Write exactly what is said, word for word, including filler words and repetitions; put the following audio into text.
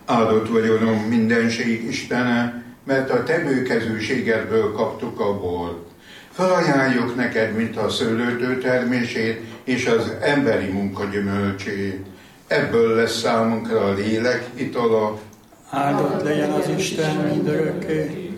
Áldott vagy, Uram, mindenség Istene, mert a te bőkezűségedből kaptuk a bort. Felajánljuk neked, mint a szőlődő termését és az emberi munka gyümölcsét. Ebből lesz számunkra a lélek itala. Áldott legyen az Isten mindörökké,